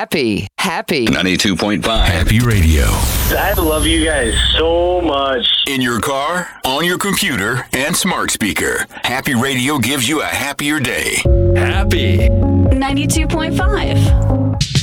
Happy 92.5 Happy Radio. I love you guys so much. In your car, on your computer, and smart speaker. Happy Radio gives you a happier day. Happy 92.5.